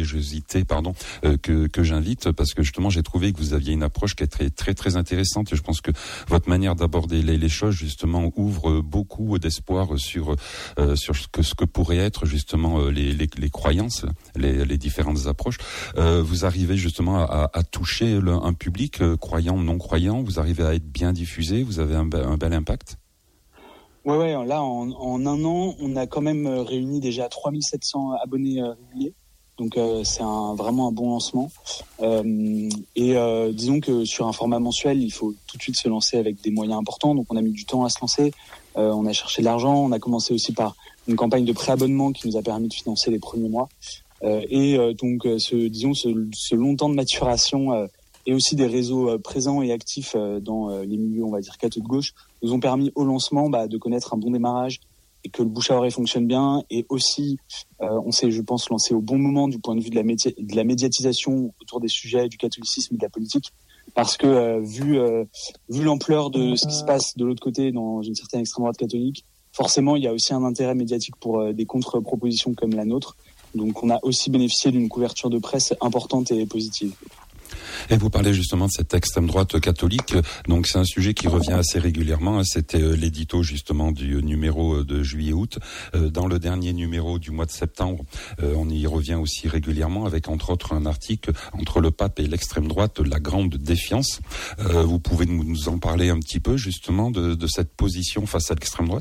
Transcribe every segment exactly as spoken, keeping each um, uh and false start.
curiosité, pardon, euh, que, que j'invite, parce que justement j'ai trouvé que vous aviez une approche qui est très très très intéressante. Et je pense que votre manière d'aborder les, les choses justement ouvre beaucoup d'espoir sur euh, sur ce que ce que pourraient être justement les les, les croyances, les, les différentes approches. Euh, vous arrivez justement à, à toucher le, un public euh, croyant, non croyant. Vous arrivez à être bien diffusé. Vous avez un, un bel impact. Ouais, ouais, là, en, en un an, on a quand même réuni déjà trois mille sept cents abonnés euh, réguliers. Donc, euh, c'est un, vraiment un bon lancement. Euh, et euh, disons que sur un format mensuel, il faut tout de suite se lancer avec des moyens importants. Donc, on a mis du temps à se lancer. Euh, on a cherché de l'argent. On a commencé aussi par une campagne de préabonnement qui nous a permis de financer les premiers mois. Euh, et euh, donc, ce, disons, ce, ce long temps de maturation euh, et aussi des réseaux euh, présents et actifs euh, dans euh, les milieux, on va dire, catho de gauche, nous ont permis au lancement bah, de connaître un bon démarrage et que le bouche à oreille fonctionne bien. Et aussi, euh, on s'est, je pense, lancé au bon moment du point de vue de la, médi- de la médiatisation autour des sujets du catholicisme et de la politique. Parce que euh, vu, euh, vu l'ampleur de ce qui se passe de l'autre côté dans une certaine extrême droite catholique, forcément, il y a aussi un intérêt médiatique pour euh, des contre-propositions comme la nôtre. Donc, on a aussi bénéficié d'une couverture de presse importante et positive. Et vous parlez justement de cette extrême droite catholique. Donc c'est un sujet qui revient assez régulièrement. C'était l'édito justement du numéro de juillet-août. Dans le dernier numéro du mois de septembre, on y revient aussi régulièrement avec entre autres un article entre le pape et l'extrême droite, la grande défiance. Vous pouvez nous en parler un petit peu justement de, de cette position face à l'extrême droite ?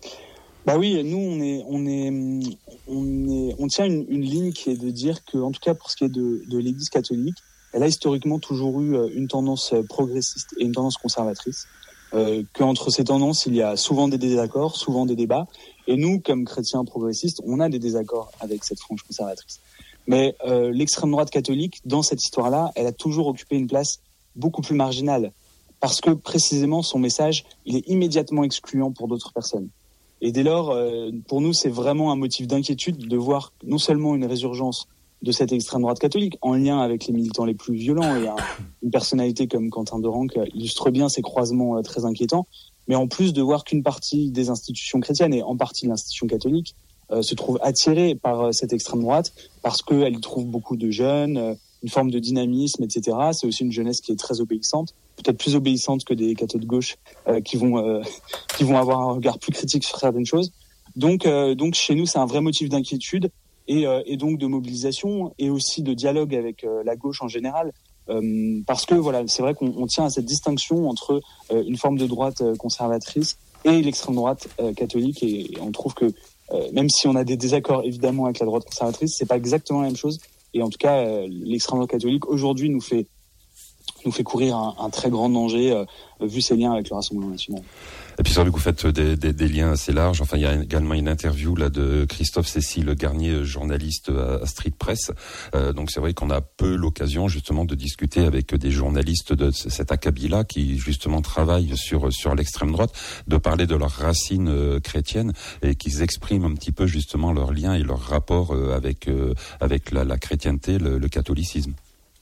Bah oui, nous on est, on est, on est, on tient une, une ligne qui est de dire que, en tout cas pour ce qui est de, de l'Église catholique, elle a historiquement toujours eu une tendance progressiste et une tendance conservatrice. Euh, qu'entre ces tendances, il y a souvent des désaccords, souvent des débats. Et nous, comme chrétiens progressistes, on a des désaccords avec cette frange conservatrice. Mais euh, l'extrême droite catholique, dans cette histoire-là, elle a toujours occupé une place beaucoup plus marginale. Parce que précisément, son message, il est immédiatement excluant pour d'autres personnes. Et dès lors, euh, pour nous, c'est vraiment un motif d'inquiétude de voir non seulement une résurgence de cette extrême droite catholique, en lien avec les militants les plus violents. Et un, une personnalité comme Quentin Dorenc illustre bien ces croisements euh, très inquiétants, mais en plus de voir qu'une partie des institutions chrétiennes, et en partie l'institution catholique, euh, se trouve attirée par euh, cette extrême droite, parce qu'elle y trouve beaucoup de jeunes, euh, une forme de dynamisme, et cetera. C'est aussi une jeunesse qui est très obéissante, peut-être plus obéissante que des cathos de gauche euh, qui, vont, euh, qui vont avoir un regard plus critique sur certaines choses. Donc, euh, donc chez nous, c'est un vrai motif d'inquiétude. Et, euh, et donc de mobilisation et aussi de dialogue avec euh, la gauche en général, euh, parce que voilà, c'est vrai qu'on on tient à cette distinction entre euh, une forme de droite euh, conservatrice et l'extrême droite euh, catholique, et, et on trouve que euh, même si on a des désaccords évidemment avec la droite conservatrice, c'est pas exactement la même chose. Et en tout cas, euh, l'extrême droite catholique aujourd'hui nous fait nous fait courir un, un très grand danger euh, vu ses liens avec le Rassemblement national. Et puis, c'est vrai que vous faites des, des, des liens assez larges. Enfin, il y a également une interview là de Christophe Cécile Garnier, journaliste à, à Street Press. Euh, donc, c'est vrai qu'on a peu l'occasion justement de discuter avec des journalistes de cet acabit-là qui justement travaillent sur sur l'extrême droite, de parler de leurs racines euh, chrétiennes et qu'ils expriment un petit peu justement leurs liens et leur rapport euh, avec euh, avec la, la chrétienté, le, le catholicisme.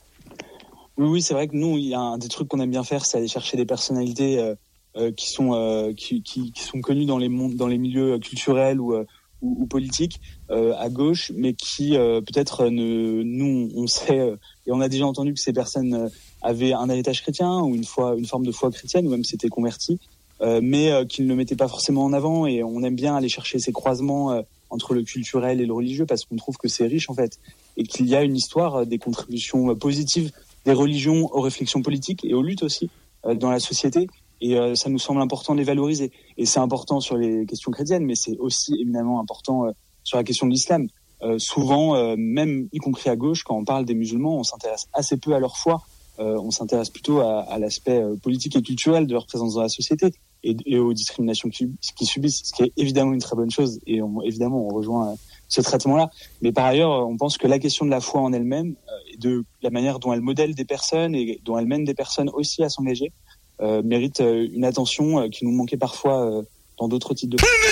Oui, oui, c'est vrai que nous, il y a un des trucs qu'on aime bien faire, c'est aller chercher des personnalités euh, Euh, qui sont euh, qui, qui, qui sont connus dans les mondes, dans les milieux culturels ou, euh, ou, ou politiques euh, à gauche, mais qui euh, peut-être ne nous on sait euh, et on a déjà entendu que ces personnes euh, avaient un héritage chrétien ou une foi, une forme de foi chrétienne ou même s'étaient convertis, euh, mais euh, qu'ils ne le mettaient pas forcément en avant. Et on aime bien aller chercher ces croisements euh, entre le culturel et le religieux parce qu'on trouve que c'est riche en fait et qu'il y a une histoire euh, des contributions euh, positives des religions aux réflexions politiques et aux luttes aussi euh, dans la société. Et euh, ça nous semble important de les valoriser. Et c'est important sur les questions chrétiennes, mais c'est aussi éminemment important euh, sur la question de l'islam. Euh, souvent, euh, même y compris à gauche, quand on parle des musulmans, on s'intéresse assez peu à leur foi. Euh, on s'intéresse plutôt à, à l'aspect euh, politique et culturel de leur présence dans la société et, et aux discriminations qu'ils qui subissent, ce qui est évidemment une très bonne chose. Et on, évidemment, on rejoint euh, ce traitement-là. Mais par ailleurs, on pense que la question de la foi en elle-même, euh, et de la manière dont elle modèle des personnes et dont elle mène des personnes aussi à s'engager, Euh, mérite euh, une attention euh, qui nous manquait parfois euh, dans d'autres types de...